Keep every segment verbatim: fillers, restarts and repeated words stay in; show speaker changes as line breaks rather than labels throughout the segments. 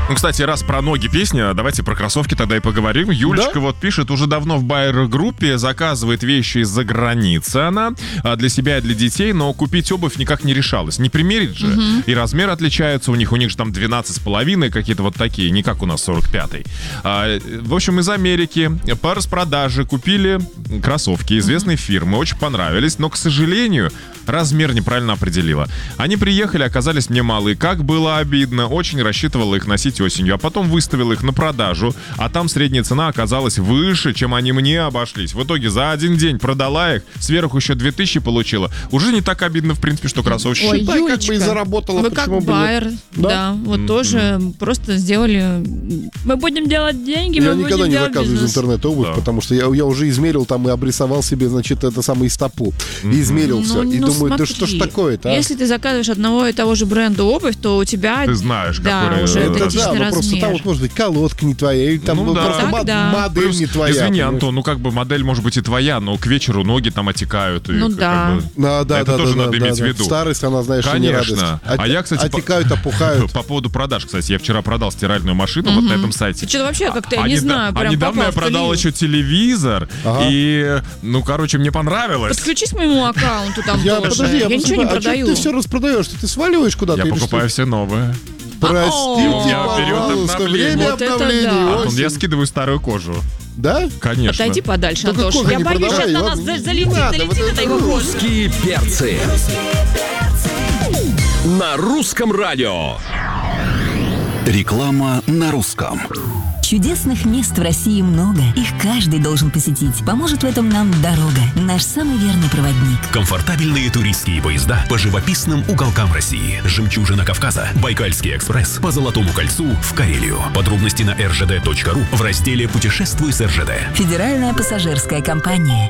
Ну, кстати, раз про ноги песня, давайте про кроссовки тогда и поговорим. Юлечка да? вот пишет, уже давно в Байер-группе, заказывает вещи из-за границы она для себя и для детей, но купить обувь никак не решалась. Не примерить же. Угу. И размер отличается у них, у них же там двенадцать с половиной, какие-то вот такие, не как у нас сорок пятый. А, в общем, из Америки по распродаже купили кроссовки известной угу. фирмы, очень понравились, но, к сожалению, размер неправильно определила. Они приехали, оказались мне малые. Как было обидно, очень рассчитывала их носить осенью, а потом выставила их на продажу, а там средняя цена оказалась выше, чем они мне обошлись. В итоге за один день продала их, сверху еще две тысячи получила. Уже не так обидно, в принципе, что кроссовки.
Ой,
Считай,
Юлечка,
как бы и заработала,
вы
почему
как
бы
Байер,
нет?
да,
Да?
вот
Mm-hmm.
тоже просто сделали. Мы будем делать деньги,
Я
мы
никогда
будем
не
делать
заказываю
бизнес.
из интернета обувь,
Да.
потому что я, я уже измерил там и обрисовал себе, значит, это самое стопу. Mm-hmm. И измерил все.
Ну,
и
ну,
думаю, да
смотри,
что ж такое-то, а?
Если ты заказываешь одного и того же бренда обувь, то у тебя...
Ты знаешь,
да,
какой
уже
размер.
Да,
идентичный
ну
размер.
просто там вот, может быть, колодка не твоя, или там
Ну
ну,
да.
просто
Так,
мод-
да.
модель
Плюс,
не твоя.
извини,
понимаешь?
Антон, ну как бы модель может быть и твоя, но к вечеру ноги там отекают. И
Ну
как
да.
бы,
Да, да,
это
да,
тоже
да,
надо
да,
иметь
да.
в виду.
Старость, она, знаешь, не
Конечно.
радость.
А я, кстати, по-
отекают, опухают.
По поводу продаж, кстати, я вчера продал стиральную машину вот на этом сайте.
Ты что-то вообще как-то, я
А
не
неда-
знаю,
а
прям
недавно я
попал в
продал
колею.
еще телевизор,
Ага.
и, ну, короче, мне понравилось.
Подключись к моему аккаунту там
Я,
тоже.
подожди,
я
я
ничего не
просто- а что
продаю.
ты все распродаешь? Ты, ты сваливаешь куда-то?
Я
или
покупаю
что?
все новые.
Простите,
О,
у меня период
пожалуйста,
обновления.
время
Вот это
обновления.
да.
Антон,
осень.
я скидываю старую кожу.
Да?
Конечно.
Отойди подальше,
Только
Антош.
кожу
Я
не
боюсь,
продавай,
сейчас на
ладно?
нас за-
Не
залетит,
надо,
залетит
вот
эта
это
его кожа.
Русские перцы на русском радио. Реклама на русском.
Чудесных мест в России много. Их каждый должен посетить. Поможет в этом нам дорога. Наш самый верный проводник.
Комфортабельные туристские поезда по живописным уголкам России. Жемчужина Кавказа, Байкальский экспресс, по Золотому кольцу в Карелию. Подробности на эр жэ дэ точка ру в разделе «Путешествуй с эр жэ дэ».
Федеральная пассажирская компания.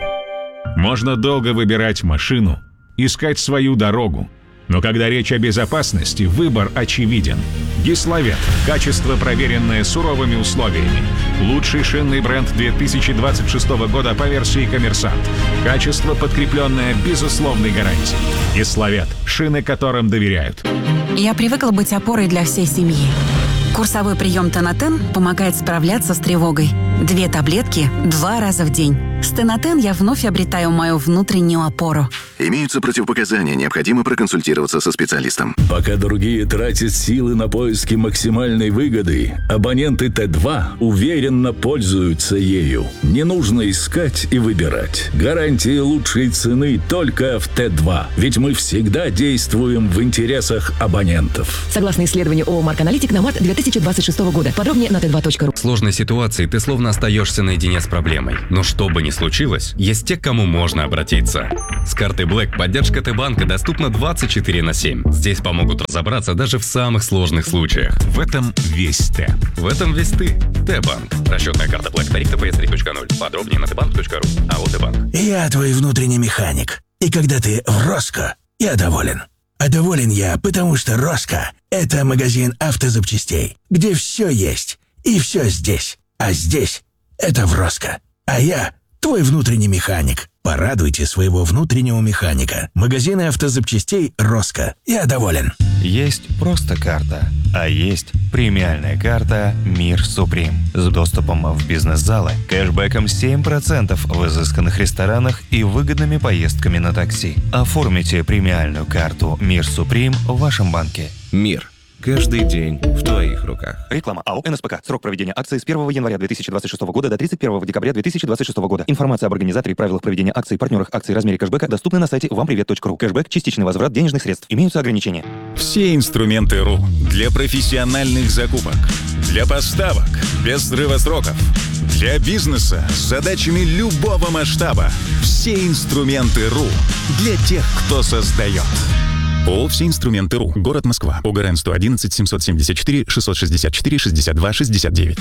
Можно долго выбирать машину, искать свою дорогу. Но когда речь о безопасности, выбор очевиден. Гисловет. Качество, проверенное суровыми условиями. Лучший шинный бренд две тысячи двадцать шестого года по версии «Коммерсант». Качество, подкрепленное безусловной гарантией. Гисловет. Шины, которым доверяют.
Я привыкла быть опорой для всей семьи. Курсовой прием Тонатен помогает справляться с тревогой. Две таблетки два раза в день. С Тонатен я вновь обретаю мою внутреннюю опору.
Имеются противопоказания, необходимо проконсультироваться со специалистом.
Пока другие тратят силы на поиски максимальной выгоды, абоненты Т два уверенно пользуются ею. Не нужно искать и выбирать. Гарантия лучшей цены только в Т два. Ведь мы всегда действуем в интересах абонентов.
Согласно исследованию ООО «Марк Аналитик» на март две тысячи двадцать шестого года. Подробнее на тэ два точка ру.
В сложной ситуации ты словно остаешься наедине с проблемой. Но что бы ни случилось, есть те, к кому можно обратиться. С картой Black поддержка Т-банка доступна двадцать четыре на семь. Здесь помогут разобраться даже в самых сложных случаях.
В этом весь Т.
В этом весь ты. Т-банк. Расчетная карта Black. Тариф тэ пэ эс три точка ноль. Подробнее на тэ банк точка ру. АО Т-банк.
Я твой внутренний механик. И когда ты в Роско, я доволен. А доволен я, потому что Роско – это магазин автозапчастей, где все есть и все здесь. А здесь – это в Роско. А я – твой внутренний механик. Порадуйте своего внутреннего механика. Магазины автозапчастей «Роско». Я доволен.
Есть просто карта, а есть премиальная карта «Мир Суприм» с доступом в бизнес-залы, кэшбэком семь процентов в изысканных ресторанах и выгодными поездками на такси. Оформите премиальную карту «Мир Суприм» в вашем банке.
Мир. Каждый день в твоих руках.
Реклама. АО эн эс пэ ка. Срок проведения акции с первого января две тысячи двадцать шестого года до тридцать первого декабря две тысячи двадцать шестого года. Информация об организаторе и правилах проведения акций, партнерах акций, размере кэшбэка доступны на сайте вам привет точка ру. Кэшбэк – частичный возврат денежных средств. Имеются ограничения.
Все инструменты РУ для профессиональных закупок, для поставок без срыва сроков, для бизнеса с задачами любого масштаба. Все инструменты РУ для тех, кто создает. ООО «Все инструменты РУ». Город Москва. ОГРН сто одиннадцать семьсот семьдесят четыре шестьсот шестьдесят четыре шестьдесят два шестьдесят девять.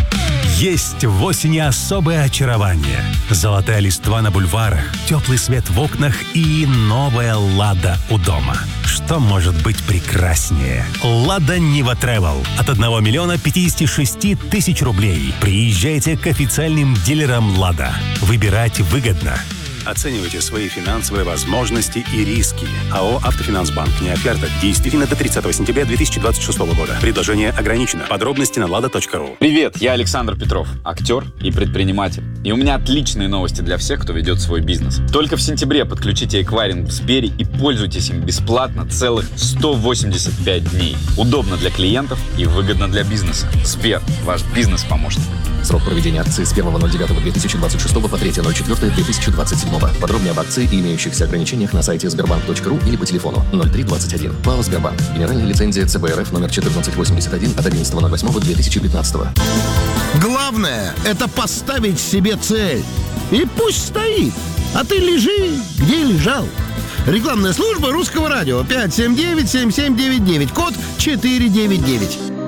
Есть в осени особое очарование. Золотая листва на бульварах, теплый свет в окнах и новая «Лада» у дома. Что может быть прекраснее? «Лада Нива Тревел» от одного миллиона пятьдесят шесть тысяч рублей. Приезжайте к официальным дилерам «Лада». Выбирать выгодно.
Оценивайте свои финансовые возможности и риски. АО «Автофинансбанк». Не оферта. Действительно до тридцатого сентября две тысячи двадцать шестого года. Предложение ограничено. Подробности на лада точка ру.
Привет, я Александр Петров, актер и предприниматель. И у меня отличные новости для всех, кто ведет свой бизнес. Только в сентябре подключите эквайринг в Сбере и пользуйтесь им бесплатно целых сто восемьдесят пять дней. Удобно для клиентов и выгодно для бизнеса. Сбер, ваш бизнес-помощник.
Срок проведения акции с первого ноль девятого две тысячи двадцать шестого по третьего ноль четвёртого две тысячи двадцать седьмого. Подробнее об акции и имеющихся ограничениях на сайте сбербанк точка ру или по телефону ноль три двадцать один. ПАО «Сбербанк». Генеральная лицензия ЦБ РФ номер четырнадцать восемьдесят один от одиннадцатого ноль восьмого две тысячи пятнадцатого.
Главное – это поставить себе цель. И пусть стоит. А ты лежи, где лежал. Рекламная служба Русского радио. пять семь девять семь семь девять девять. Код четыре девять девять.